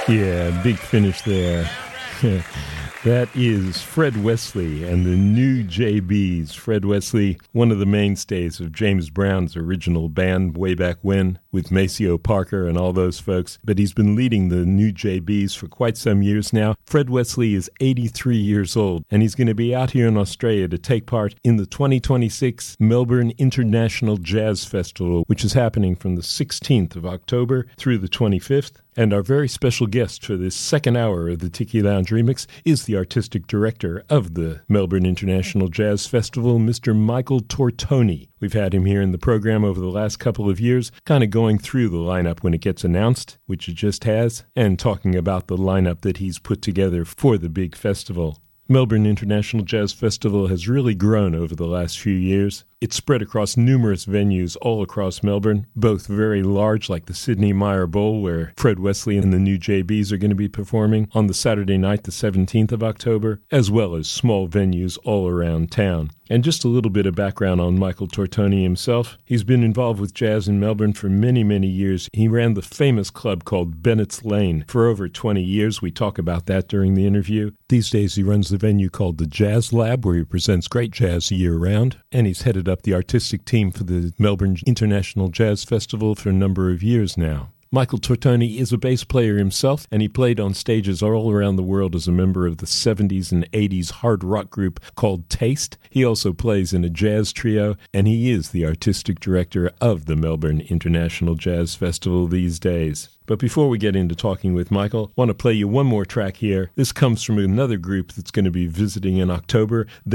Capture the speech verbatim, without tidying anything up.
Yeah, big finish there. That is Fred Wesley and the New J Bs. Fred Wesley, one of the mainstays of James Brown's original band way back when, with Maceo Parker and all those folks. But he's been leading the New J Bs for quite some years now. Fred Wesley is eighty-three years old, and he's going to be out here in Australia to take part in the twenty twenty-six Melbourne International Jazz Festival, which is happening from the sixteenth of October through the twenty-fifth. And our very special guest for this second hour of the Tiki Lounge Remix is the artistic director of the Melbourne International Jazz Festival, Mister Michael Tortoni. We've had him here in the program over the last couple of years, kind of going through the lineup when it gets announced, which it just has, and talking about the lineup that he's put together for the big festival. Melbourne International Jazz Festival has really grown over the last few years. It's spread across numerous venues all across Melbourne, both very large like the Sydney Meyer Bowl, where Fred Wesley and the New J Bs are going to be performing on the Saturday night, the seventeenth of October, as well as small venues all around town. And just a little bit of background on Michael Tortoni himself. He's been involved with jazz in Melbourne for many, many years. He ran the famous club called Bennett's Lane for over twenty years. We talk about that during the interview. These days he runs the venue called the Jazz Lab, where he presents great jazz year-round, and he's headed up the artistic team for the Melbourne International Jazz Festival for a number of years now. Michael Tortoni is a bass player himself, and he played on stages all around the world as a member of the seventies and eighties hard rock group called Taste. He also plays in a jazz trio, and he is the artistic director of the Melbourne International Jazz Festival these days. But before we get into talking with Michael, I want to play you one more track here. This comes from another group that's going to be visiting in October.